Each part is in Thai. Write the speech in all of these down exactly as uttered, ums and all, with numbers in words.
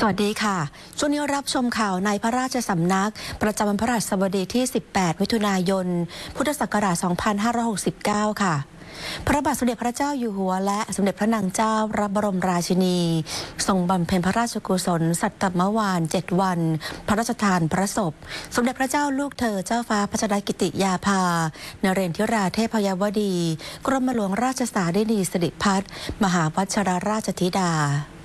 สวัสดีค่ะช่วงนี้รับชมข่าวในพระราชสำนักประจำวันพฤหัสบดีที่สิบแปดมิถุนายนพุทธศักราชสองพันห้าร้อยหกสิบเก้าค่ะพระบาทสมเด็จพระเจ้าอยู่หัวและสมเด็จพระนางเจ้าพระบรมราชินีทรงบำเพ็ญพระราชกุศลสัตตมวานเจ็ดวันพระราชทานพระศพสมเด็จพระเจ้าลูกเธอเจ้าฟ้าพัชรกิติยาภานเรนทิราเทพยวดีกรมหลวงราชสารินีสิริพัฒน์มหาวัชรราชธิดา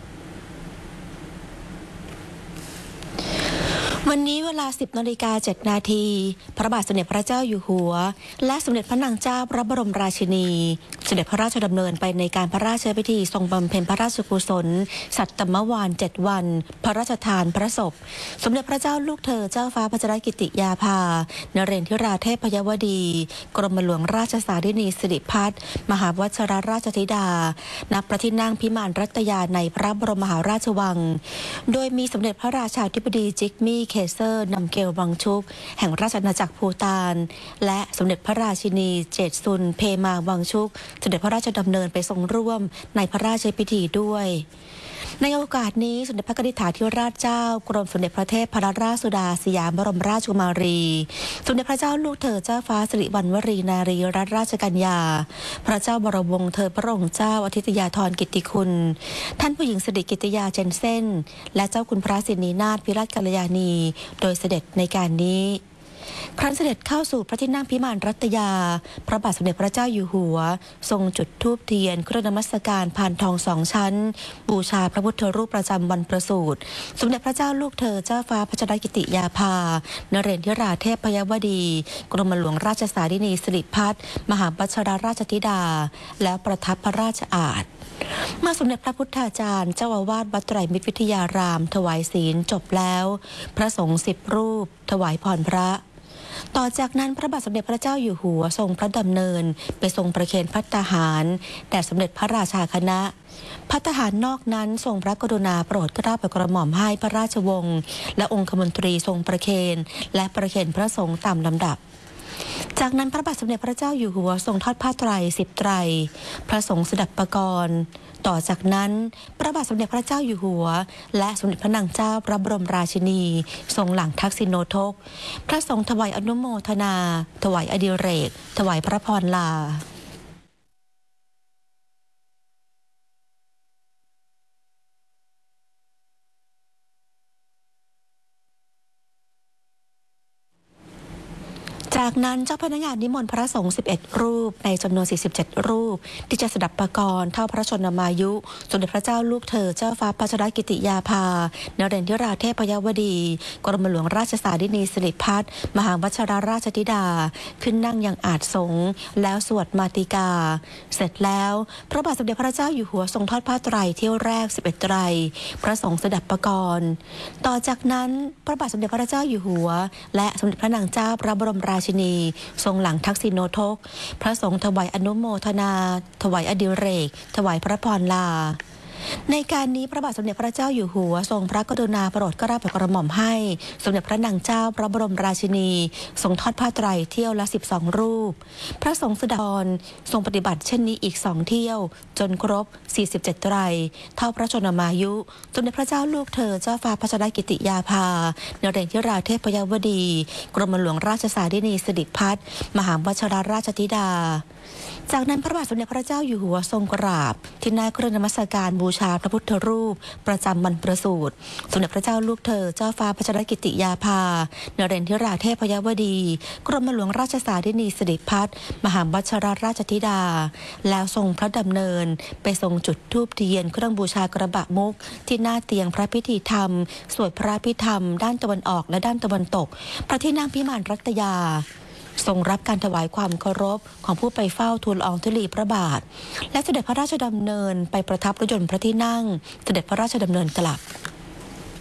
วันนี้เวลา สิบนาฬิกาเจ็ดนาทีพระบาทสมเด็จพระเจ้าอยู่หัวและสมเด็จพระนางเจ้าพระบรมราชินีเสด็จพระราชดำเนินไปในการพระราชพิธีทรงบำเพ็ญพระราชกุศลสัตตมวานเจ็ดวันพระราชทานพระศพสมเด็จพระเจ้าลูกเธอเจ้าฟ้าพัชรกิติยาภานเรนทิราเทพยวดีกรมหลวงราชสารินีสิริพัฒน์มหาวัชรราชธิดาณพระที่นั่งพิมานรัตยาในพระบรมมหาราชวังโดยมีสมเด็จพระราชาธิบดีจิกมี่เคเซอร์นำเกลวังชุกแห่งราชอาณาจักรภูฏานและสมเด็จพระราชินีเจตซุนเพมาวังชุกเสด็จพระราชดำเนินไปทรงร่วมในพระราชพิธีด้วยในโอกาสนี้สมเด็จพระกนิษฐาธิราชเจ้ากรมสมเด็จพระเทพรัตนราชสุดาสยามบรมราชกุมารีสมเด็จพระเจ้าลูกเธอเจ้าฟ้าสิริวัณวรีนารีรัตนราชกัญญาพระเจ้าบรมวงศ์เธอพระองค์เจ้าอาทิตยาธรกิตติคุณท่านผู้หญิงสิริกิติยาเจนเซ่นและเจ้าคุณพระสินีนาถพิรัตกัลยาณีโดยเสด็จในการนี้ครั้นเสด็จเข้าสู่พระที่นั่งพิมานรัตยาพระบาทสมเด็จพระเจ้าอยู่หัวทรงจุดธูปเทียนเครื่องนมัสการพานทองสองชั้นบูชาพระพุทธรูปประจำวันประสูติสมเด็จพระเจ้าลูกเธอเจ้าฟ้าพัชรกิติยาภานเรนทิราเทพยวดีกรมหลวงราชสารินีสิริพัฒน์มหาวัชรราชธิดาแล้วประทับพระราชอาสน์เมื่อสมเด็จพระพุทธาจารย์เจ้าอาวาสวัดไตรมิตรวิทยารามถวายศีลจบแล้วพระสงฆ์สิบรูปถวายพรพระต่อจากนั้นพระบาทสมเด็จพระเจ้าอยู่หัวทรงพระดำเนินไปทรงประเคนภัตตาหารแด่สมเด็จพระราชาคณะภัตตาหารนอกนั้นทรงพระกรุณาโปรดเกล้าโปรดกระหม่อมให้พระราชวงศ์และองคมนตรีทรงประเคนและประเคนพระสงฆ์ตามลำดับจากนั้นพระบาทสมเด็จพระเจ้าอยู่หัวทรงทอดผ้าไตรสิบไตรพระสงฆ์สดับปกรณ์ต่อจากนั้นพระบาทสมเด็จพระเจ้าอยู่หัวและสมเด็จพระนางเจ้าพระบรมราชินีทรงหลังทักษิณโนทกพระสงฆ์ถวายอนุโมทนาถวายอดิเรกถวายพระพรลาจากนั้นเจ้าพนักงานนิมนต์พระสงฆ์สิบเอ็ดรูปในจำนวนสี่สิบเจ็ดรูปที่จะสดับปกรณ์เท่าพระชนมายุสมเด็จพระเจ้าลูกเธอเจ้าฟ้าพัชรกิติยาภานเรนทิราเทพยวดีกรมหลวงราชสารินีสิริพัฒน์มหาวัชรราชธิดาขึ้นนั่งยังอาสน์สงฆ์แล้วสวดมาติกาเสร็จแล้วพระบาทสมเด็จพระเจ้าอยู่หัวทรงทอดผ้าไตรเที่ยวแรกสิบเอ็ดไตรพระสงฆ์สดับปกรณ์ต่อจากนั้นพระบาทสมเด็จพระเจ้าอยู่หัวและสมเด็จพระนางเจ้าพระบรมราชินีทรงหลังทักษิณโนทกพระสงฆ์ถวายอนุโมทนาถวายอดิเรกถวายพระพรลาในการนี้พระบาทสมเด็จพระเจ้าอยู่หัวทรงพระกรุณาโปรดเกล้าโปรดกระหม่อมให้สมเด็จพระนางเจ้าพระบรมราชินีทรงทอดผ้าไตรเที่ยวละสิบสองรูปพระสงฆ์สดรทรงปฏิบัติเช่นนี้อีกสองเที่ยวจนครบสี่สิบเจ็ดไตรเท่าพระชนมายุสมเด็จพระเจ้าลูกเธอเจ้าฟ้าพัชรกิติยาภานเรนทิราเทพยวดีกรมหลวงราชสารินีสิริพัฒน์มหาวัชรราชธิดาจากนั้นพระบาทสมเด็จพระเจ้าอยู่หัวทรงกราบที่หน้าเครื่องนมัสการบูชาพระพุทธรูปประจำวันประสูติสมเด็จพระเจ้าลูกเธอเจ้าฟ้าพัชรกิติยาภานเรนทิราเทพยวดีกรมหลวงราชสารินีสิริพัฒน์มหาวัชรราชธิดาแล้วทรงพระดำเนินไปทรงจุดธูปเทียนเครื่องบูชากระบะมุกที่หน้าเตียงพระพิธีธรรมสวดพระพิธรรมด้านตะวันออกและด้านตะวันตกพระที่นั่งพิมานรัตยาทรงรับการถวายความเคารพของผู้ไปเฝ้าทูลละอองธุลีพระบาทและเสด็จพระราชดำเนินไปประทับรถยนต์พระที่นั่งเสด็จพระราชดำเนินกลับ